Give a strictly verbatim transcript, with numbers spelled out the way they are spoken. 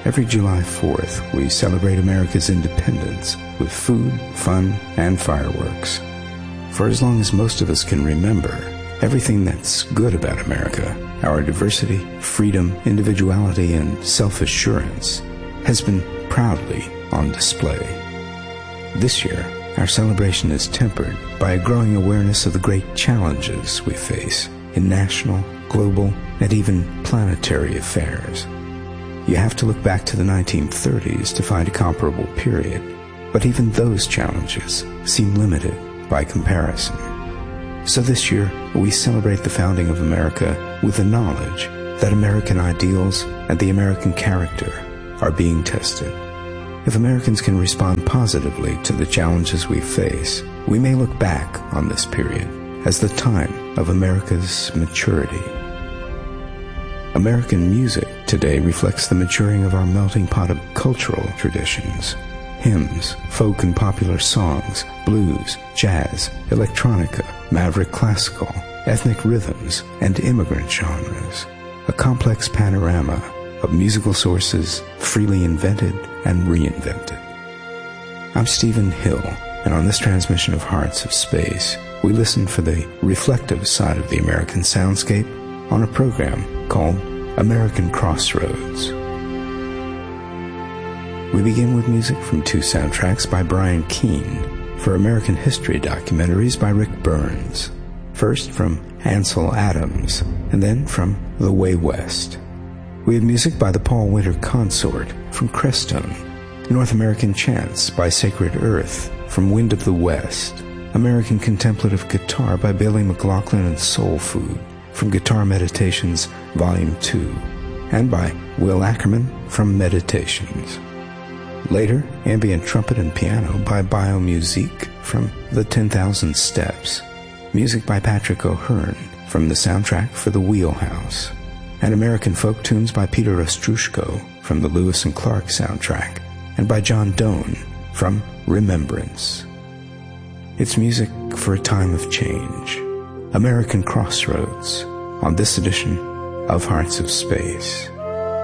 Every July fourth, we celebrate America's independence with food, fun, and fireworks. For as long as most of us can remember, everything that's good about America, our diversity, freedom, individuality, and self-assurance, has been proudly on display. This year, our celebration is tempered by a growing awareness of the great challenges we face in national, global, and even planetary affairs. You have to look back to the nineteen thirties to find a comparable period, but even those challenges seem limited by comparison. So this year, we celebrate the founding of America with the knowledge that American ideals and the American character are being tested. If Americans can respond positively to the challenges we face, we may look back on this period as the time of America's maturity. American music today reflects the maturing of our melting pot of cultural traditions. Hymns, folk and popular songs, blues, jazz, electronica, maverick classical, ethnic rhythms, and immigrant genres. A complex panorama of musical sources freely invented and reinvented. I'm Stephen Hill, and on this transmission of Hearts of Space, we listen for the reflective side of the American soundscape on a program called American Crossroads. We begin with music from two soundtracks by Brian Keene for American history documentaries by Rick Burns. First from Ansel Adams, and then from The Way West. We have music by the Paul Winter Consort from Crestone, North American Chants by Sacred Earth from Wind of the West, American Contemplative Guitar by Billy McLaughlin and Soul Food from Guitar Meditations Volume two, and by Will Ackerman from Meditations. Later, ambient trumpet and piano by Biomusique from The ten thousand Steps, music by Patrick O'Hearn from the soundtrack for The Wheelhouse, and American folk tunes by Peter Ostrushko from the Lewis and Clark soundtrack, and by John Doan from Remembrance. It's music for a time of change. American Crossroads on this edition of Hearts of Space.